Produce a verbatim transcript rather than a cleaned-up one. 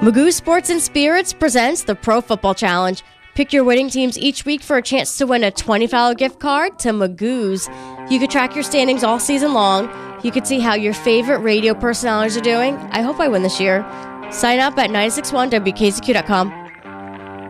Magoo Sports and Spirits presents the Pro Football Challenge. Pick your winning teams each week for a chance to win a twenty dollars gift card to Magoo's. You can track your standings all season long. You can see how your favorite radio personalities are doing. I hope I win this year. Sign up at nine six one W K Z Q dot com.